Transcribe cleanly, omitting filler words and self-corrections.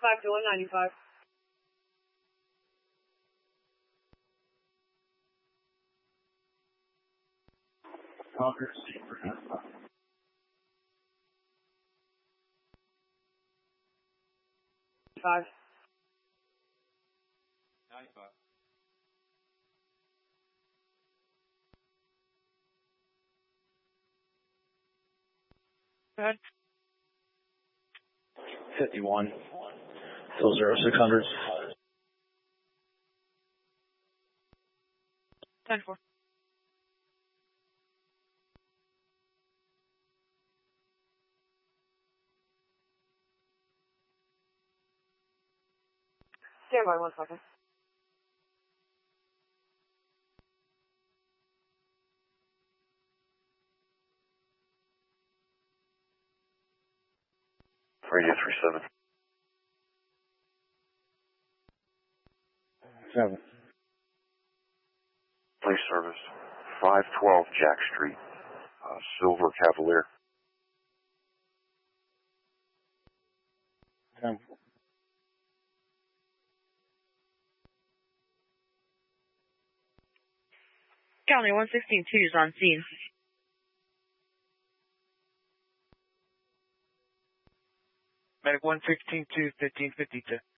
195 to 195. Conquer. 5. 95. Go ahead. 51. Still 0600. 10-4. Stand by 1 second. Radio 37. 7. Police service. 512 Jack Street. Silver Cavalier. 10. County 116-2 is on scene. Medic 116-2, 1552.